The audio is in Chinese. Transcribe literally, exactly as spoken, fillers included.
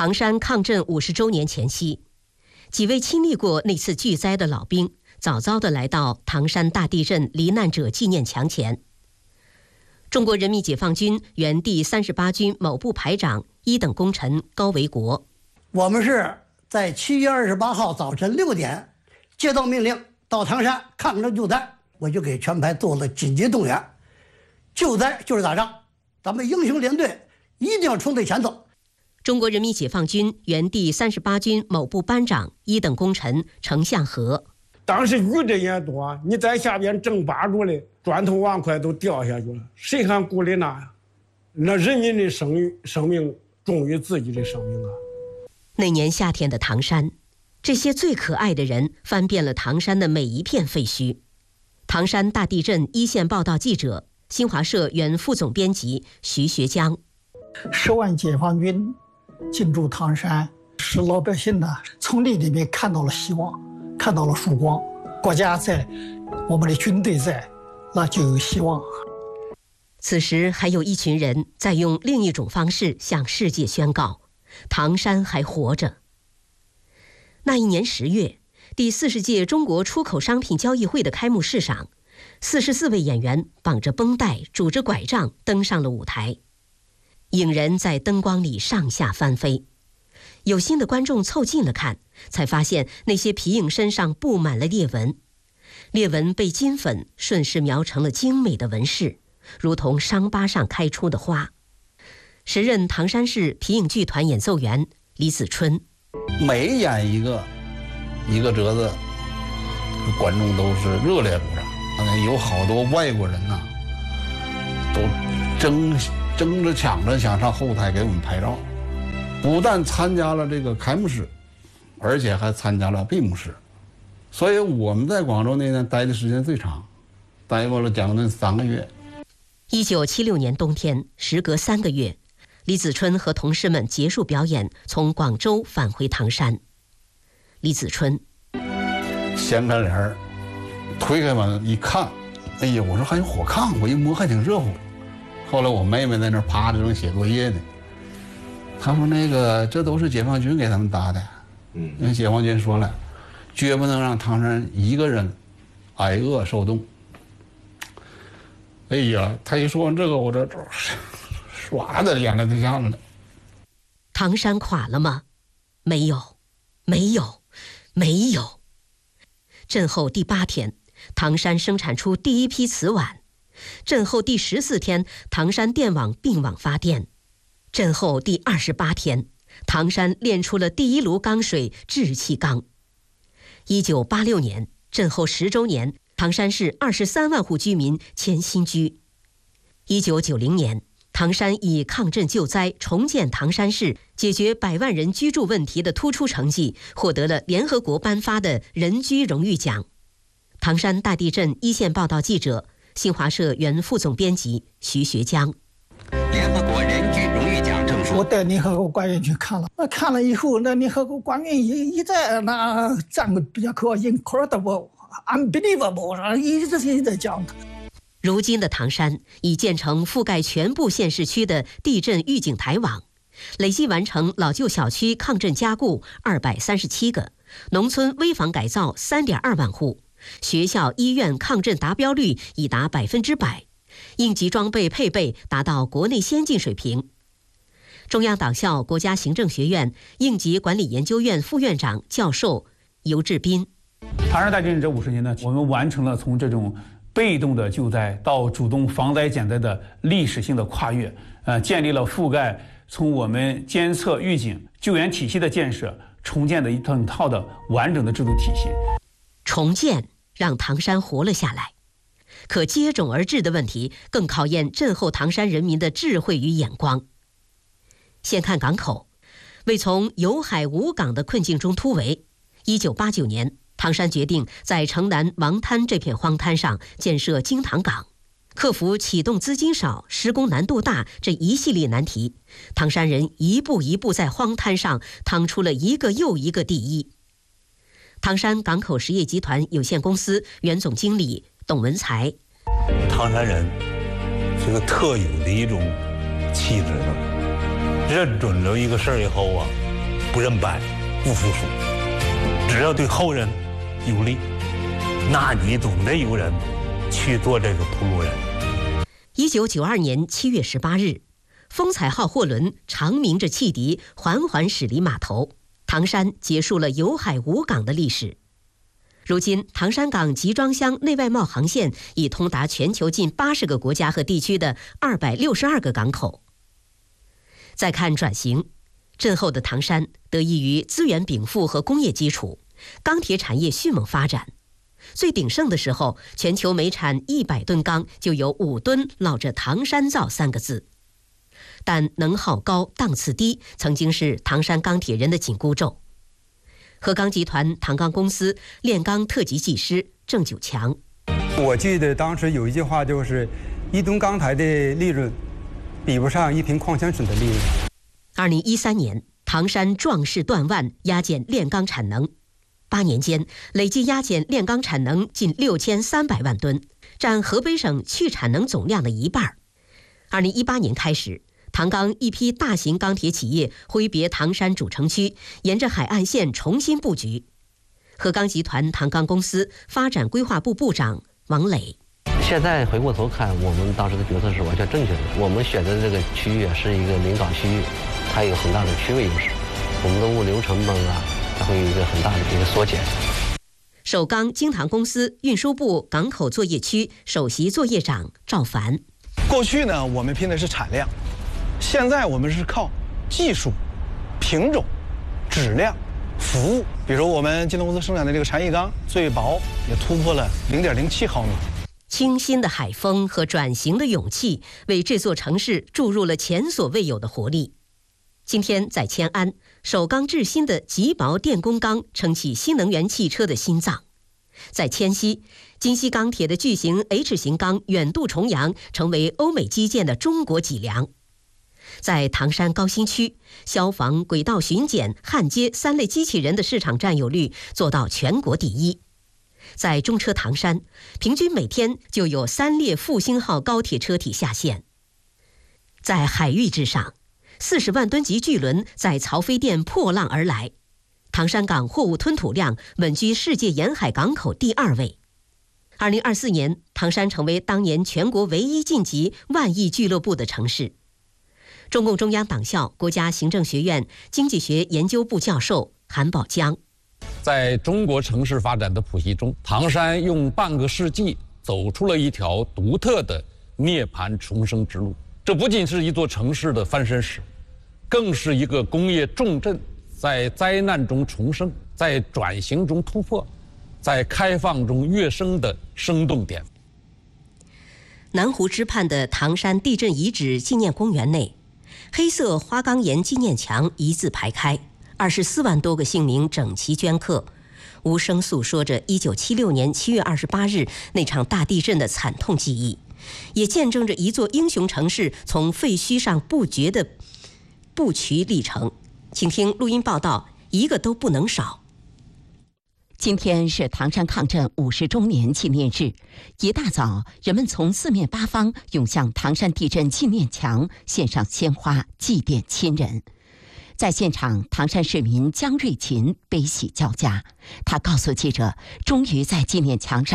唐山抗震五十周年前夕，几位亲历过那次巨灾的老兵早早地来到唐山大地震罹难者纪念墙前。中国人民解放军原第三十八军某部排长一等功臣高维国， 我们是在七月二十八号早晨六点接到命令到唐山抗震救灾，我就给全排做了紧急动员。救灾就是打仗，咱们英雄连队一定要冲在前头。 中国人民解放军原第三十八军某部班长一等功臣程向和， 当时雨这也多，你在下边正扒住的砖头瓦块都掉下去了，谁还顾得那呀？那人民的生命生命重于自己的生命啊！ 那年夏天的唐山，这些最可爱的人翻遍了唐山的每一片废墟。唐山大地震一线报道记者、新华社原副总编辑徐学江， 十万解放军进驻唐山，使老百姓呢从那里面看到了希望，看到了曙光。国家在，我们的军队在，那就有希望。 此时还有一群人在用另一种方式向世界宣告，唐山还活着。那一年十月，第四十届中国出口商品交易会的开幕式上，四十四位演员绑着绷带，拄着拐杖登上了舞台。影人在灯光里上下翻飞，有心的观众凑近了看，才发现那些皮影身上布满了裂纹，裂纹被金粉顺势描成了精美的纹饰，如同伤疤上开出的花。时任唐山市皮影剧团演奏员李子春， 每演一个一个折子，观众都是热烈鼓掌，有好多外国人呐、啊，都争争着抢着想上后台给我们拍照。不但参加了这个开幕式，而且还参加了闭幕式，所以我们在广州那年待的时间最长，待过了将近三个月。 一九七六年冬天，时隔三个月，李子春和同事们结束表演，从广州返回唐山。李子春掀开帘推开门一看，哎呀，我说还有火炕，我一摸还挺热乎。后来我妹妹在那趴着正写作业呢，他说那个这都是解放军给他们搭的，嗯，因为解放军说了，绝不能让唐山一个人挨饿受冻。哎呀，他一说完这个，我这唰的眼泪就下来了。 唐山垮了吗？没有，没有，没有。震后第八天，唐山生产出第一批瓷碗。震后第十四天，唐山电网并网发电。震后第二十八天，唐山炼出了第一炉钢水制气钢。一九八六年，震后十周年，唐山市二十三万户居民迁新居。一九九零年，唐山以抗震救灾、重建唐山市、解决百万人居住问题的突出成绩，获得了联合国颁发的人居荣誉奖。唐山大地震一线报道记者、新华社原副总编辑徐学江。 联合国人居荣誉奖证书， 我带联合国官员去看了，那看了以后，那联合国官员一一再那赞比较可 incredible unbelievable， 一直一直在讲。 如今的唐山已建成覆盖全部县市区的地震预警台网，累计完成老旧小区抗震加固二百三十七个，农村危房改造三点二万户，学校医院抗震达标率已达百分之百，应急装备配备达到国内先进水平。中央党校国家行政学院应急管理研究院副院长教授尤志斌， 唐山大地震这五十年呢，我们完成了从这种被动的救灾到主动防灾减灾的历史性的跨越，呃，建立了覆盖从我们监测、预警、救援体系的建设，重建的一整套的完整的制度体系。 重建让唐山活了下来，可接踵而至的问题更考验震后唐山人民的智慧与眼光。先看港口，为从有海无港的困境中突围，一九八九年，唐山决定在城南王滩这片荒滩上建设京塘港。克服启动资金少、施工难度大这一系列难题，唐山人一步一步在荒滩上趟出了一个又一个第一。唐山港口实业集团有限公司原总经理董文才， 唐山人这个特有的一种气质呢，认准了一个事儿以后啊， 不认败、不服输。只要对后人有利，那你总得有人去做这个铺路人。 一九九二年七月十八日，风采号货轮长鸣着汽笛，缓缓驶离码头，唐山结束了有海无港的历史。如今，唐山港集装箱内外贸航线已通达全球近八十个国家和地区的二百六十二个港口。再看转型，震后的唐山得益于资源禀赋和工业基础，钢铁产业迅猛发展。最鼎盛的时候，全球每产一百吨钢就有五吨烙着唐山造三个字。但能耗高、档次低，曾经是唐山钢铁人的紧箍咒。鹤钢集团唐钢公司炼钢特级技师郑九强， 我记得当时有一句话，就是一吨钢材的利润比不上一瓶矿泉水的利润。 二零一三年，唐山壮士断腕，压减炼钢产能。八年间，累计压减炼钢产能近六千三百万吨，占河北省去产能总量的一半。二零一八年开始，唐钢一批大型钢铁企业挥别唐山主城区，沿着海岸线重新布局。鹤钢集团唐钢公司发展规划部部长王磊， 现在回过头看，我们当时的决策是完全正确的。我们选择的这个区域是一个临港区域，它有很大的区位优势，我们的物流成本啊，它会有一个很大的一个缩减。 首钢京唐公司运输部港口作业区首席作业长赵凡， 过去呢，我们拼的是产量。现在我们是靠技术、品种、质量、服务。比如我们京东公司生产的这个禅意钢，最薄也突破了零点零七毫米。 清新的海风和转型的勇气，为这座城市注入了前所未有的活力。今天在迁安，首钢制新的极薄电工钢撑起新能源汽车的心脏。在迁西，金西钢铁的巨型 H 型钢远渡重洋，成为欧美基建的中国脊梁。在唐山高新区，消防、轨道巡检、焊接三类机器人的市场占有率做到全国第一。在中车唐山，平均每天就有三列复兴号高铁车体下线。在海域之上，四十万吨级巨轮在曹妃甸破浪而来，唐山港货物吞吐量稳居世界沿海港口第二位。二零二四年，唐山成为当年全国唯一晋级万亿俱乐部的城市。中共中央党校国家行政学院经济学研究部教授韩宝江， 在中国城市发展的谱系中，唐山用半个世纪走出了一条独特的涅槃重生之路。这不仅是一座城市的翻身史，更是一个工业重镇在灾难中重生，在转型中突破，在开放中跃升的生动点。 南湖之畔的唐山地震遗址纪念公园内，黑色花岗岩纪念墙一字排开，二十四万多个姓名整齐镌刻，无声诉说着一九七六年七月二十八日那场大地震的惨痛记忆，也见证着一座英雄城市从废墟上不绝的步渠历程。请听录音报道，一个都不能少。 今天是唐山抗震五十周年纪念日，一大早，人们从四面八方涌向唐山地震纪念墙，献上鲜花，祭奠亲人。在现场，唐山市民江瑞琴悲喜交加，他告诉记者，终于在纪念墙上